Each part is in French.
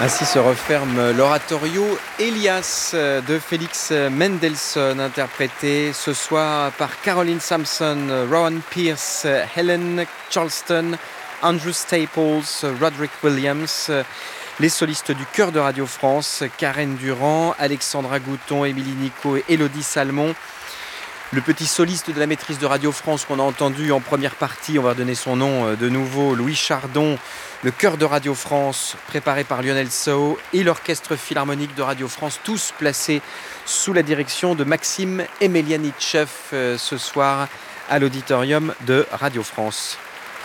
Ainsi se referme l'oratorio Elias de Félix Mendelssohn, interprété ce soir par Caroline Sampson, Rowan Pierce, Helen Charleston, Andrew Staples, Roderick Williams, les solistes du chœur de Radio France, Karen Durand, Alexandra Gouton, Émilie Nico et Élodie Salmon. Le petit soliste de la maîtrise de Radio France qu'on a entendu en première partie, on va donner son nom de nouveau, Louis Chardon, le chœur de Radio France préparé par Lionel Sceaux et l'orchestre philharmonique de Radio France, tous placés sous la direction de Maxime Emelianitchev ce soir à l'auditorium de Radio France.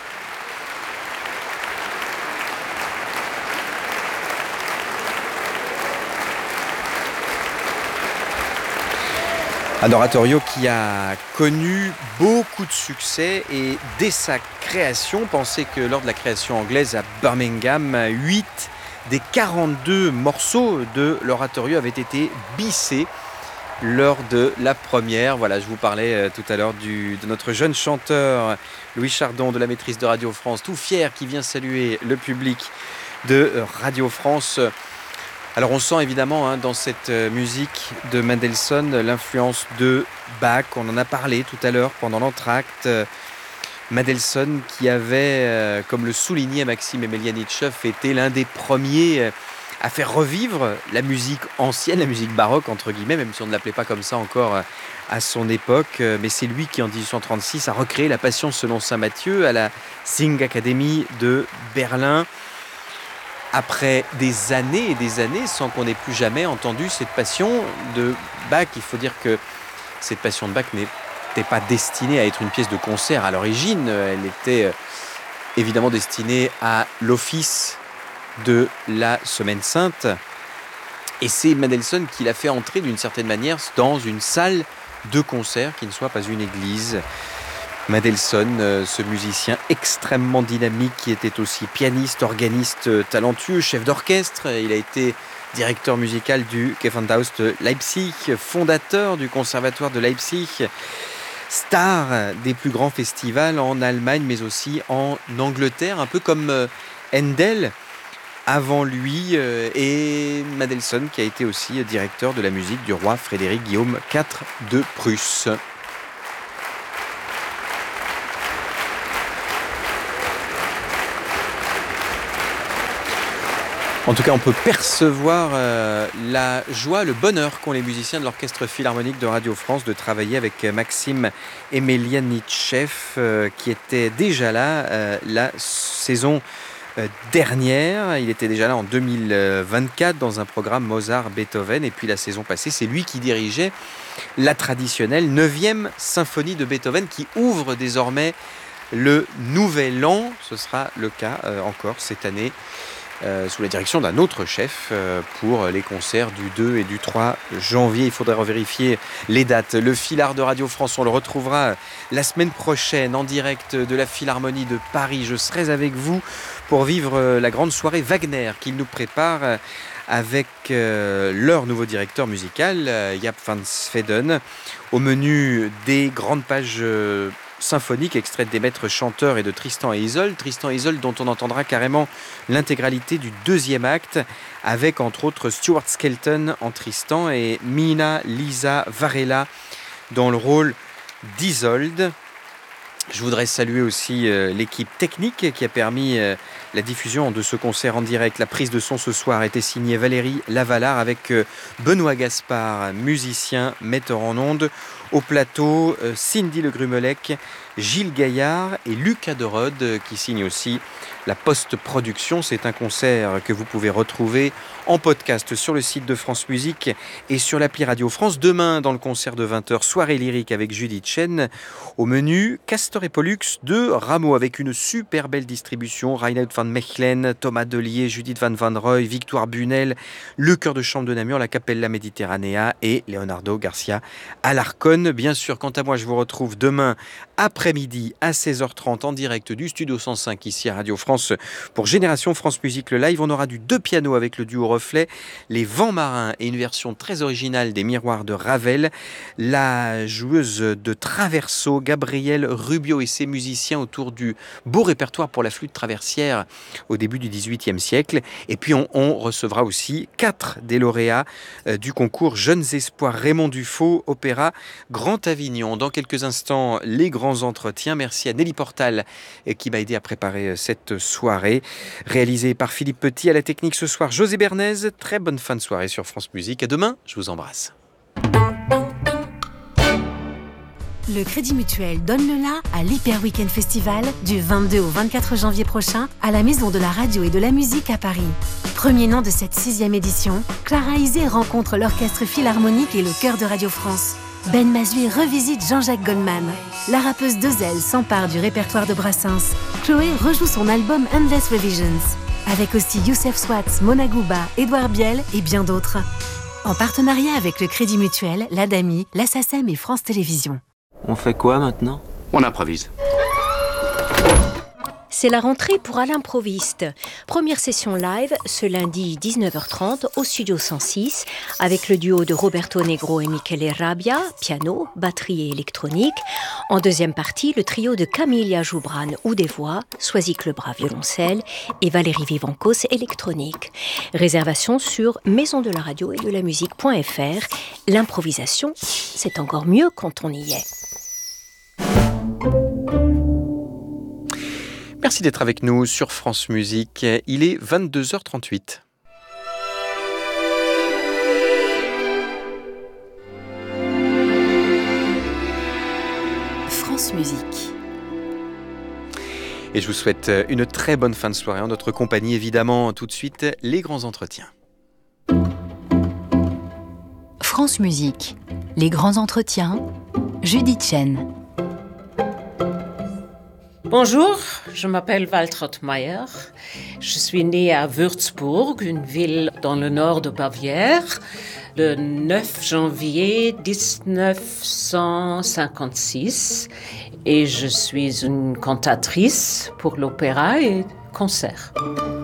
Un oratorio qui a connu beaucoup de succès et dès sa création, pensez que lors de la création anglaise à Birmingham, 8 des 42 morceaux de l'oratorio avaient été bissés lors de la première. Voilà, je vous parlais tout à l'heure de notre jeune chanteur Louis Chardon de la maîtrise de Radio France, tout fier qui vient saluer le public de Radio France. Alors on sent évidemment dans cette musique de Mendelssohn l'influence de Bach, on en a parlé tout à l'heure pendant l'entracte. Mendelssohn qui avait, comme le soulignait Maxime Emelianitchev, été l'un des premiers à faire revivre la musique ancienne, la musique baroque entre guillemets, même si on ne l'appelait pas comme ça encore à son époque. Mais c'est lui qui en 1836 a recréé la Passion selon saint Matthieu à la Singakademie de Berlin. Après des années et des années sans qu'on ait plus jamais entendu cette passion de Bach, il faut dire que cette passion de Bach n'était pas destinée à être une pièce de concert à l'origine. Elle était évidemment destinée à l'office de la Semaine Sainte. Et c'est Mendelssohn qui l'a fait entrer d'une certaine manière dans une salle de concert qui ne soit pas une église. Mendelssohn, ce musicien extrêmement dynamique qui était aussi pianiste, organiste talentueux, chef d'orchestre. Il a été directeur musical du Gewandhaus de Leipzig, fondateur du conservatoire de Leipzig, star des plus grands festivals en Allemagne mais aussi en Angleterre, un peu comme Handel avant lui, et Mendelssohn qui a été aussi directeur de la musique du roi Frédéric Guillaume IV de Prusse. En tout cas, on peut percevoir la joie, le bonheur qu'ont les musiciens de l'Orchestre Philharmonique de Radio France de travailler avec Maxime Emelianitchev, qui était déjà là la saison dernière. Il était déjà là en 2024 dans un programme Mozart-Beethoven. Et puis la saison passée, c'est lui qui dirigeait la traditionnelle 9e symphonie de Beethoven qui ouvre désormais le nouvel an. Ce sera le cas encore cette année. Sous la direction d'un autre chef pour les concerts du 2 et du 3 janvier. Il faudrait revérifier les dates. Le Philhar de Radio France, on le retrouvera la semaine prochaine en direct de la Philharmonie de Paris. Je serai avec vous pour vivre la grande soirée Wagner qu'ils nous préparent avec leur nouveau directeur musical, Jaap van Zweden. Au menu des grandes pages symphonique, extraite des maîtres chanteurs et de Tristan et Isolde. Tristan et Isolde dont on entendra carrément l'intégralité du deuxième acte avec entre autres Stuart Skelton en Tristan et Mina Lisa Varela dans le rôle d'Isolde. Je voudrais saluer aussi l'équipe technique qui a permis la diffusion de ce concert en direct. La prise de son ce soir était signée Valérie Lavalard avec Benoît Gaspard, musicien, metteur en ondes. Au plateau, Cindy Le Grumelec, Gilles Gaillard et Lucas Derode qui signent aussi la post-production. C'est un concert que vous pouvez retrouver en podcast sur le site de France Musique et sur l'appli Radio France. Demain, dans le concert de 20h, soirée lyrique avec Judith Chen. Au menu, Castor et Pollux de Rameau avec une super belle distribution. Reinhard van Mechelen, Thomas Delier, Judith Van Van Roy, Victoire Bunel, le chœur de chambre de Namur, la Capella Mediterranea et Leonardo Garcia Alarcón. Bien sûr, quant à moi, je vous retrouve demain après-midi à 16h30 en direct du Studio 105 ici à Radio France pour Génération France Musique le live. On aura du 2 pianos avec le duo Reflet, les Vents Marins et une version très originale des Miroirs de Ravel. La joueuse de Traverso, Gabrielle Rubio et ses musiciens autour du beau répertoire pour la flûte traversière au début du XVIIIe siècle. Et puis on recevra aussi 4 des lauréats du concours Jeunes Espoirs Raymond Dufaux, opéra Grand Avignon. Dans quelques instants, les grands entretiens. Merci à Nelly Portal qui m'a aidé à préparer cette soirée. Réalisée par Philippe Petit, à la technique ce soir, José Bernays. Très bonne fin de soirée sur France Musique. À demain, je vous embrasse. Le Crédit Mutuel donne le la à l'Hyper Weekend Festival du 22 au 24 janvier prochain à la Maison de la Radio et de la Musique à Paris. Premier nom de cette 6e édition, Clara Isé rencontre l'Orchestre Philharmonique et le Chœur de Radio France. Ben Mazui revisite Jean-Jacques Goldman. La rappeuse Dezel s'empare du répertoire de Brassens. Chloé rejoue son album Endless Revisions. Avec aussi Youssef Swatz, Mona Gouba, Édouard Biel et bien d'autres. En partenariat avec le Crédit Mutuel, l'ADAMI, la SACEM et France Télévisions. On fait quoi maintenant ? On improvise. C'est la rentrée pour À l'improviste. Première session live ce lundi 19h30 au Studio 106 avec le duo de Roberto Negro et Michele Rabbia, piano, batterie et électronique. En deuxième partie, le trio de Camilla Joubran ou des voix, Soisic Lebras violoncelle et Valérie Vivancos électronique. Réservation sur maisondelaradio-et-de-la-musique.fr. L'improvisation, c'est encore mieux quand on y est. Merci d'être avec nous sur France Musique. Il est 22h38. France Musique. Et je vous souhaite une très bonne fin de soirée en notre compagnie. Évidemment, tout de suite, les grands entretiens. France Musique. Les grands entretiens. Judith Chen. Bonjour, je m'appelle Waltraud Meyer. Je suis née à Würzburg, une ville dans le nord de Bavière, le 9 janvier 1956. Et je suis une cantatrice pour l'opéra et concert.